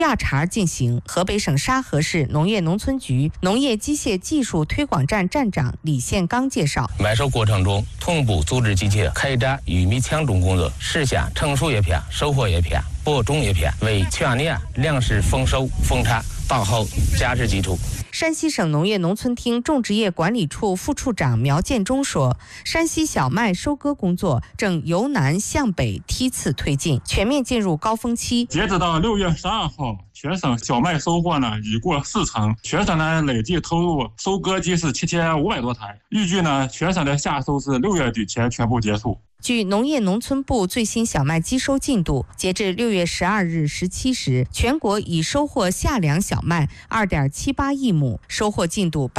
亚查进行。河北省沙河市农业农村局农业机械技术推广站站长李宪刚介绍， 买收过程中同步组织机器开展玉米抢种工作，实现成熟叶片、收获叶片、播种叶片，为全年粮食丰收丰产打好坚实基础。 山西省农业农村厅种植业管理处副处长苗建中说，山西小麦收割工作正由南向北梯次推进，全面进入高峰期。 截止到6月12号，全省小麦收获已过40%，全省累计投入收割机是7500多台，预计全省的夏收是6月底前全部结束。 据农业农村部最新小麦机收进度，截至6月12日17时，全国已收获夏粮小麦2.78亿亩，收获进度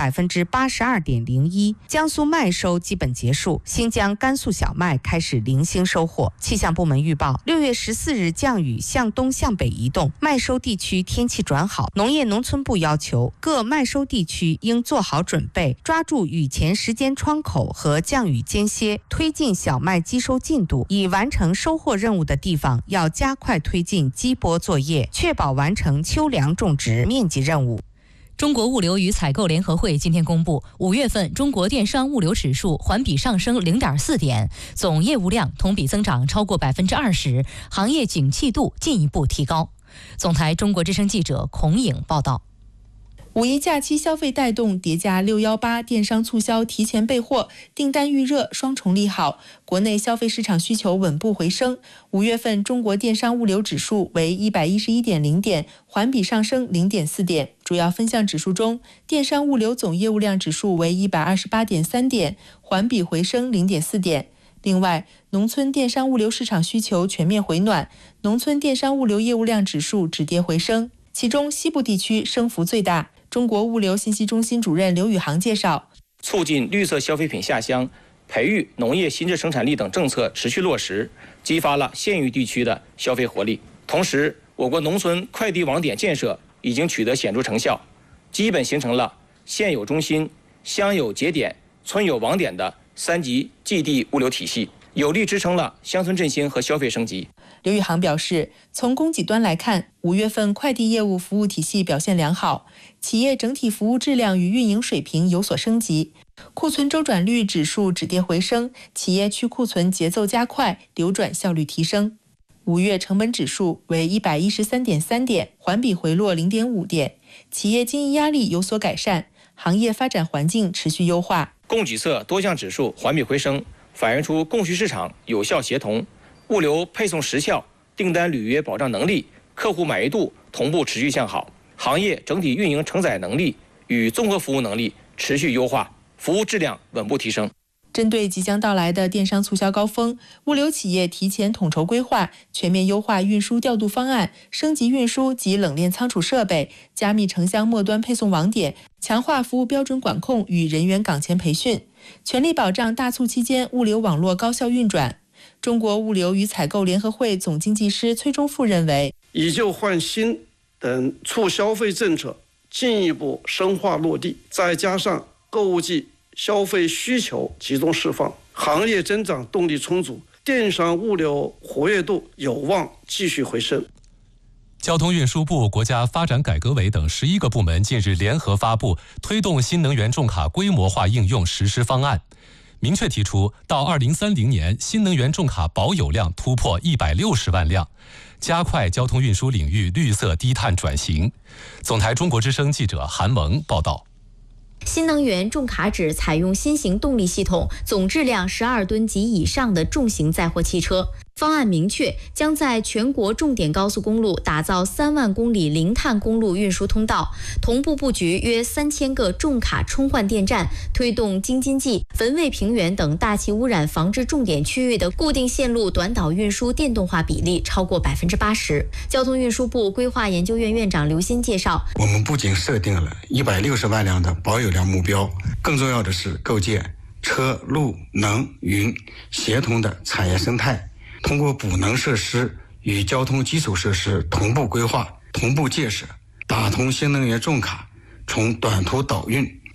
82.01%。江苏麦收基本结束，新疆、甘肃小麦开始零星收获。气象部门预报，6月14日降雨向东向北移动，麦收地区天气转好。农业农村部要求各麦收地区应做好准备，抓住雨前时间窗口和降雨间歇，推进小麦机收进度。已完成收获任务的地方要加快推进基播作业，确保完成秋粮种植面积任务。 中国物流与采购联合会今天公布，5月份中国电商物流指数环比上升0.4点，总业务量同比增长超过20%，行业景气度进一步提高。总台中国之声记者孔颖报道。 五一假期消费带动，叠加618电商促销提前备货，订单预热，双重利好，国内消费市场需求稳步回升。5月份中国电商物流指数为111.0点，环比上升0.4点。主要分项指数中，电商物流总业务量指数为128.3点，环比回升0.4点。另外，农村电商物流市场需求全面回暖，农村电商物流业务量指数止跌回升，其中西部地区升幅最大。中国物流信息中心主任刘宇航介绍， 促进绿色消费品下乡、培育农业新质生产力等政策持续落实，激发了县域地区的消费活力。同时，我国农村快递网点建设已经取得显著成效，基本形成了县有中心、乡有节点、村有网点的3级寄递物流体系，有力支撑了乡村振兴和消费升级。 刘宇航表示，从供给端来看，5月份快递业务服务体系表现良好，企业整体服务质量与运营水平有所升级，库存周转率指数止跌回升，企业去库存节奏加快，流转效率提升。5月成本指数为113.3点，环比回落0.5点，企业经营压力有所改善，行业发展环境持续优化。 供给侧多项指数环比回升，反映出供需市场有效协同，物流配送时效、订单履约保障能力、客户满意度同步持续向好，行业整体运营承载能力与综合服务能力持续优化，服务质量稳步提升。 针对即将到来的电商促销高峰，物流企业提前统筹规划，全面优化运输调度方案，升级运输及冷链仓储设备，加密城乡末端配送网点，强化服务标准管控与人员岗前培训，全力保障大促期间物流网络高效运转。中国物流与采购联合会总经济师崔忠富认为， 以旧换新等促消费政策进一步深化落地，再加上购物季消费需求集中释放，行业增长动力充足，电商物流活跃度有望继续回升。 交通运输部、国家发展改革委等11个部门近日联合发布推动新能源重卡规模化应用实施方案，明确提出到2030年新能源重卡保有量突破160万辆，加快交通运输领域绿色低碳转型。总台中国之声记者韩萌报道。 新能源重卡指采用新型动力系统，总质量12吨及以上的重型载货汽车。方案明确，将在全国重点高速公路打造3万公里零碳公路运输通道，同步布局约3000个重卡充换电站，推动京津冀、汾渭平原等大气污染防治重点区域的固定线路短岛运输电动化比例超过80%。交通运输部规划研究院院长刘鑫介绍， 我们不仅设定了160万辆的保有量目标，更重要的是构建车路能云协同的产业生态，通过补能设施与交通基础设施同步规划、同步建设，打通新能源重卡从短途导运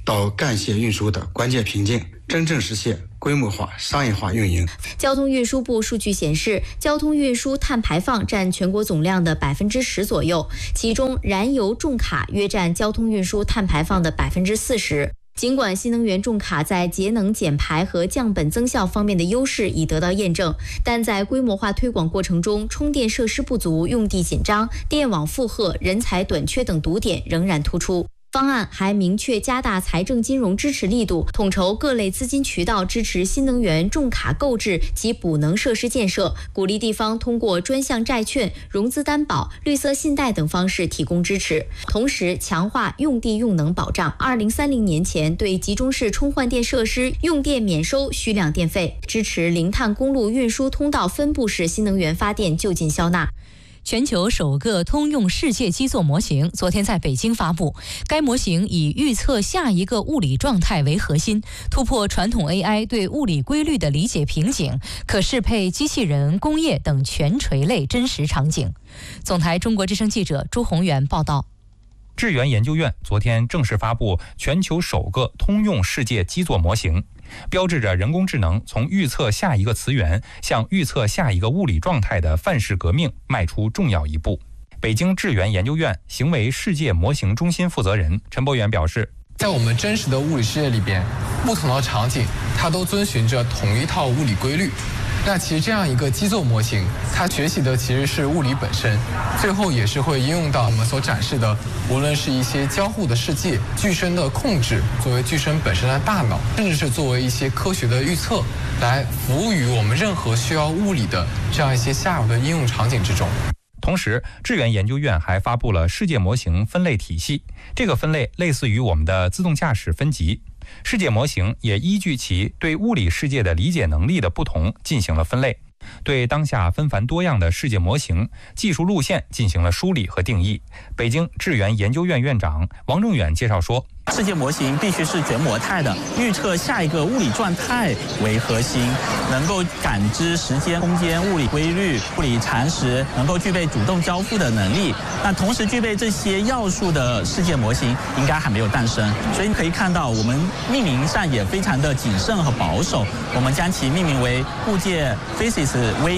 到干线运输的关键瓶颈，真正实现规模化、商业化运营。 交通运输部数据显示，交通运输碳排放占全国总量的10%左右，其中燃油重卡约占交通运输碳排放的40%。尽管新能源重卡在节能减排和降本增效方面的优势已得到验证，但在规模化推广过程中，充电设施不足、用地紧张、电网负荷、人才短缺等堵点仍然突出。方案还明确加大财政金融支持力度，统筹各类资金渠道，支持新能源重卡购置及补能设施建设，鼓励地方通过专项债券、融资担保、绿色信贷等方式提供支持，同时强化用地用能保障。2030年前对集中式充换电设施用电免收需量电费，支持零碳公路运输通道分布式新能源发电就近消纳。 全球首个通用世界基座模型昨天在北京发布，该模型以预测下一个物理状态为核心，突破传统 AI 对物理规律的理解瓶颈，可适配机器人、工业等全垂类真实场景。总台中国之声记者朱宏元报道。 智源研究院昨天正式发布全球首个通用世界基座模型，标志着人工智能从预测下一个词源向预测下一个物理状态的范式革命迈出重要一步。北京智源研究院行为世界模型中心负责人陈博远表示， 在我们真实的物理世界里边，不同的场景它都遵循着同一套物理规律。那其实这样一个基座模型，它学习的其实是物理本身，最后也是会应用到我们所展示的，无论是一些交互的世界、具身的控制，作为具身本身的大脑，甚至是作为一些科学的预测，来服务于我们任何需要物理的这样一些下游的应用场景之中。 同时，智源研究院还发布了世界模型分类体系，这个分类类似于我们的自动驾驶分级。世界模型也依据其对物理世界的理解能力的不同进行了分类，对当下纷繁多样的世界模型技术路线进行了梳理和定义。北京智源研究院院长王正远介绍说， 世界模型必须是全模态的，预测下一个物理状态为核心，能够感知时间、空间、物理规律、物理常识，能够具备主动交互的能力。那同时具备这些要素的世界模型应该还没有诞生，所以你可以看到我们命名上也非常的谨慎和保守，我们将其命名为物界 Physics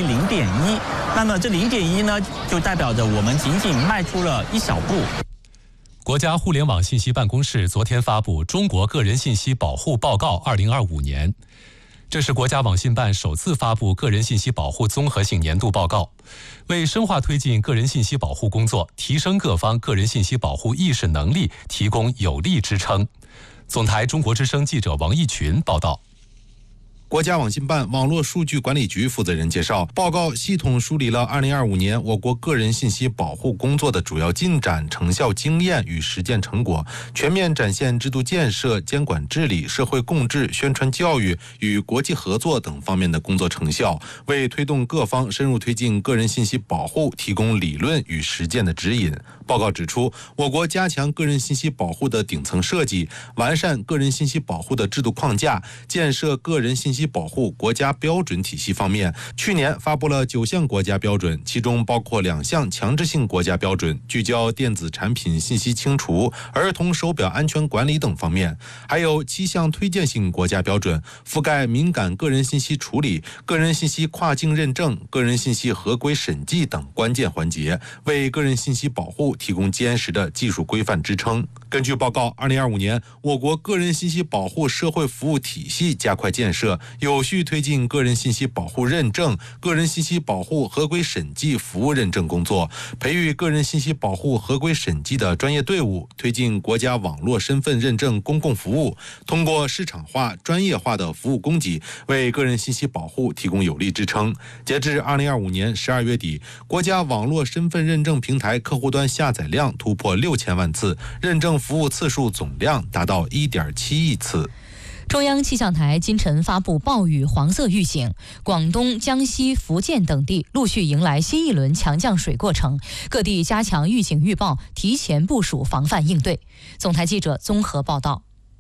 V0.1。那么这0.1呢，就代表着我们仅仅迈出了一小步。 国家互联网信息办公室昨天发布《中国个人信息保护报告2025年》，这是国家网信办首次发布个人信息保护综合性年度报告，为深化推进个人信息保护工作，提升各方个人信息保护意识能力提供有力支撑。总台中国之声记者王义群报道。 国家网信办网络数据管理局负责人介绍，报告系统梳理了2025年我国个人信息保护工作的主要进展、成效经验与实践成果，全面展现制度建设、监管治理、社会共治、宣传教育与国际合作等方面的工作成效，为推动各方深入推进个人信息保护提供理论与实践的指引。报告指出，我国加强个人信息保护的顶层设计，完善个人信息保护的制度框架，建设个人信息保护国家标准体系方面，去年发布了9项国家标准，其中包括2项强制性国家标准，聚焦电子产品信息清除、儿童手表安全管理等方面，还有7项推荐性国家标准，覆盖敏感个人信息处理、个人信息跨境认证、个人信息合规审计等关键环节，为个人信息保护提供坚实的技术规范支撑。根据报告，2025年我国个人信息保护社会服务体系加快建设，有序推进个人信息保护认证、个人信息保护合规审计服务认证工作，培育个人信息保护合规审计的专业队伍，推进国家网络身份认证公共服务，通过市场化、专业化的服务供给，为个人信息保护提供有力支撑。截至2025年12月底，国家网络身份认证平台客户端下载量突破6000万次，认证服务次数总量达到1.7亿次。 中央气象台今晨发布暴雨黄色预警，广东、江西、福建等地陆续迎来新一轮强降水过程，各地加强预警预报，提前部署防范应对。总台记者综合报道。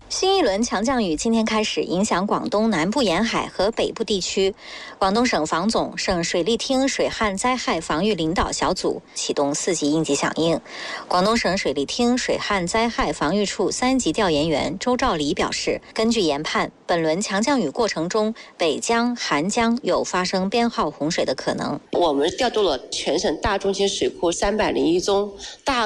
新一轮强降雨今天开始影响广东南部沿海和北部地区。广东省防总、省水利厅水旱灾害防御领导小组启动4级应急响应。广东省水利厅水旱灾害防御处3级调研员周兆礼表示，根据研判，本轮强降雨过程中，北江、韩江有发生编号洪水的可能。 我们调度了全省大中型水库301宗，大